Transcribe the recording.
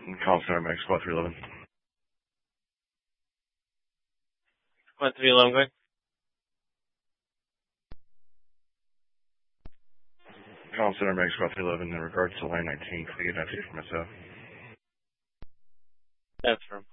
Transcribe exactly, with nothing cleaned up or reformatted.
Call Center Max Squad three eleven. Squad three eleven, go ahead. Call Center Max Squad three eleven in regards to line nineteen. Can I get an update for myself? That's from.